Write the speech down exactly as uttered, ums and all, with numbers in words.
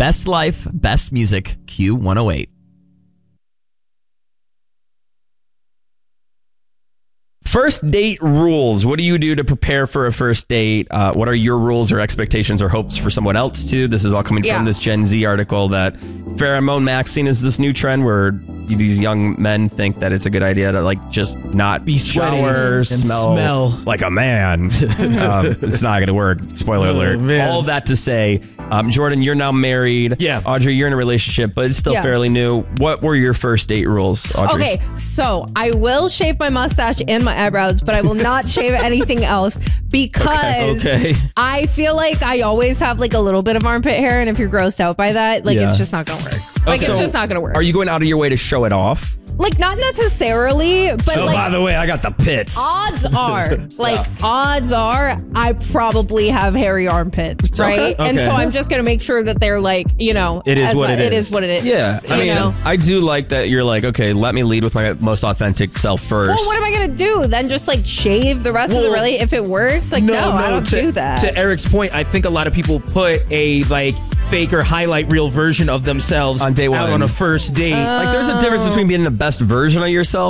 Best Life, Best Music, Q one oh eight. First date rules. What do you do to prepare for a first date? Uh, what are your rules or expectations or hopes for someone else too? This is all coming Yeah. from this Gen Z article that pheromone maxing is this new trend where these young men think that it's a good idea to like just not Be sweaty shower, and smell, smell. like a man. um, it's not going to work. Spoiler Oh, alert. man. All of that to say, um, Jordan, you're now married. Yeah. Audrey, you're in a relationship, but it's still Yeah. fairly new. What were your first date rules, Audrey? Okay, so I will shave my mustache and my eyebrows, but I will not shave anything else because Okay. I feel like I always have like a little bit of armpit hair, and if you're grossed out by that, like Yeah. it's just not gonna work. Like So, it's just not gonna work. Are you going out of your way to show it off? Like not necessarily, but Oh, like by the way, I got the pits. odds are, like odds are, I probably have hairy armpits, right? And Okay. so I'm just gonna make sure that they're like, you know, It is as what mu- it It is. is what it is. Yeah, I you mean, know? I do like that you're like, okay, let me lead with my most authentic self first. Well, what am I gonna do then? Just like shave the rest of the Well, really? If it works, like no, I don't to, do that. To Eric's point, I think a lot of people put a like fake or highlight reel version of themselves On day out one. on a first date. Like, there's a difference between being the best version of yourself